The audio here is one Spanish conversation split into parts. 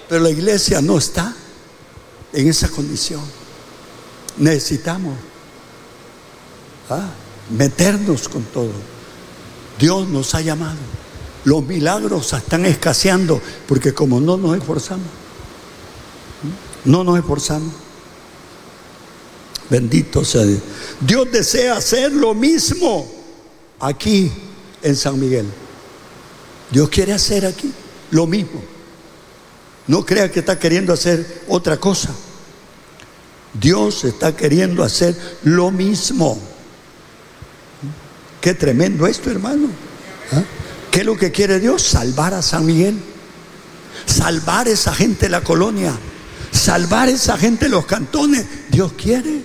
Pero la iglesia no está en esa condición. Necesitamos meternos con todo. Dios nos ha llamado. Los milagros están escaseando porque como no nos esforzamos. Bendito sea Dios. Dios desea hacer lo mismo aquí en San Miguel. Dios quiere hacer aquí lo mismo. No crea que está queriendo hacer otra cosa. Dios está queriendo hacer lo mismo. Qué tremendo esto, hermano. ¿Qué es lo que quiere Dios? Salvar a San Miguel. Salvar a esa gente de la colonia. Salvar a esa gente de los cantones. Dios quiere.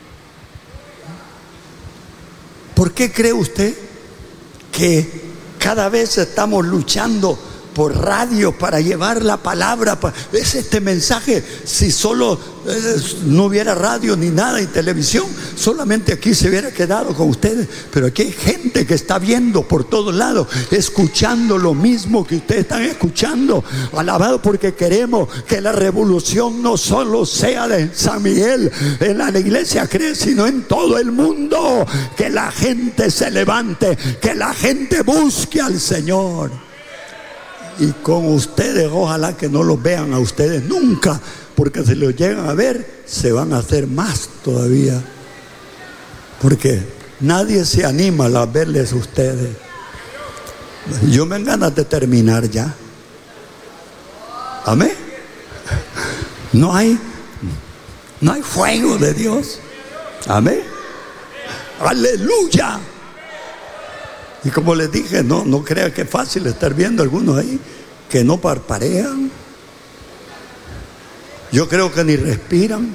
¿Por qué cree usted que cada vez estamos luchando por radio para llevar la palabra? Es este mensaje. Si solo no hubiera radio ni nada y televisión, solamente aquí se hubiera quedado con ustedes. Pero aquí hay gente que está viendo por todos lados, escuchando lo mismo que ustedes están escuchando. Alabado, porque queremos que la revolución no solo sea de San Miguel, en la iglesia cree, sino en todo el mundo. Que la gente se levante, que la gente busque al Señor. Y con ustedes, ojalá que no los vean a ustedes nunca, porque si los llegan a ver, se van a hacer más todavía. Porque nadie se anima a verles a ustedes. Yo me dan ganas de terminar ya. Amén. No hay fuego de Dios. Amén. Aleluya. Y como les dije, no crea que es fácil estar viendo algunos ahí que no parpadean. Yo creo que ni respiran.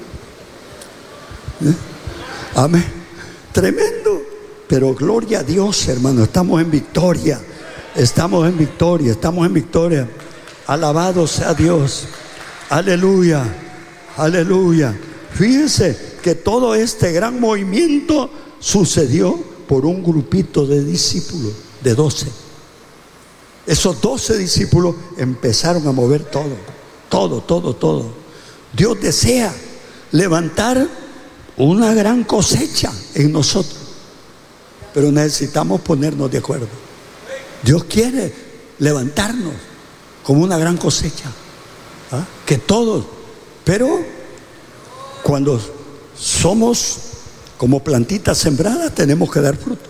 Amén. Tremendo. Pero gloria a Dios, hermano. Estamos en victoria. Estamos en victoria. Alabado sea Dios. Aleluya. Aleluya. Fíjense que todo este gran movimiento sucedió por un grupito de discípulos, de 12. Esos 12 discípulos empezaron a mover todo. Dios desea levantar una gran cosecha en nosotros, pero necesitamos ponernos de acuerdo. Dios quiere levantarnos como una gran cosecha, que todos, pero cuando somos como plantitas sembradas, tenemos que dar fruto.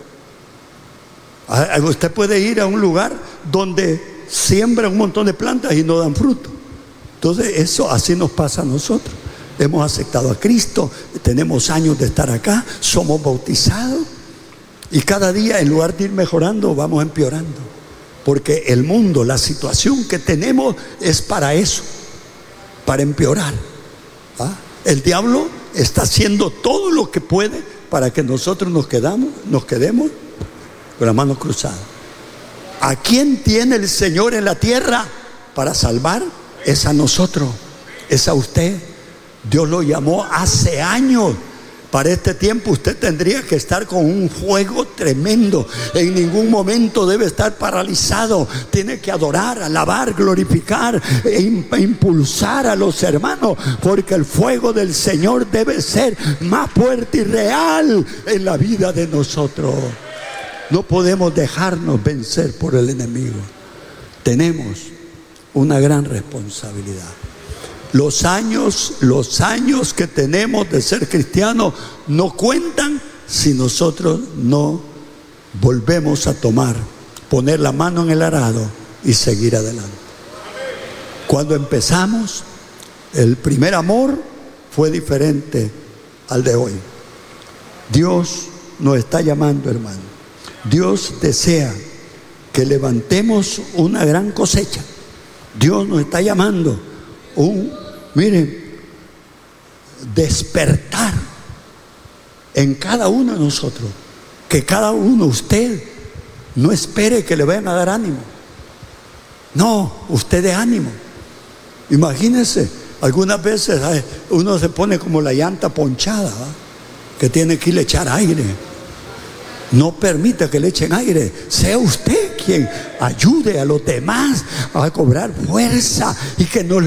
Usted puede ir a un lugar donde siembra un montón de plantas y no dan fruto. Entonces eso así nos pasa a nosotros. Hemos aceptado a Cristo, tenemos años de estar acá, somos bautizados, y cada día, en lugar de ir mejorando, vamos empeorando. Porque el mundo, la situación que tenemos es para eso, para empeorar. El diablo está haciendo todo lo que puede para que nosotros nos quedemos con las manos cruzadas. ¿A quién tiene el Señor en la tierra para salvar? Es a nosotros, es a usted. Dios lo llamó hace años. Para este tiempo usted tendría que estar con un fuego tremendo. En ningún momento debe estar paralizado. Tiene que adorar, alabar, glorificar e impulsar a los hermanos, porque el fuego del Señor debe ser más fuerte y real en la vida de nosotros. No podemos dejarnos vencer por el enemigo. Tenemos una gran responsabilidad. Los años que tenemos de ser cristianos no cuentan si nosotros no volvemos a poner la mano en el arado y seguir adelante. Cuando empezamos, el primer amor fue diferente al de hoy. Dios nos está llamando, hermano. Dios desea que levantemos una gran cosecha. Dios nos está llamando despertar en cada uno de nosotros. Que cada uno, usted, no espere que le vayan a dar ánimo. No, usted dé ánimo. Imagínense, algunas veces uno se pone como la llanta ponchada, que tiene que ir a echar aire. No permita que le echen aire. Sea usted quien ayude a los demás a cobrar fuerza y que no